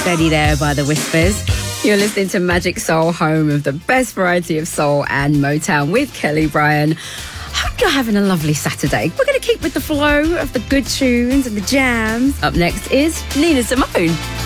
Steady There by The Whispers. You're listening to Magic Soul, home of the best variety of soul and Motown with Kelly Bryan. Hope you're having a lovely Saturday. We're going to keep with the flow of the good tunes and the jams. Up next is Nina Simone.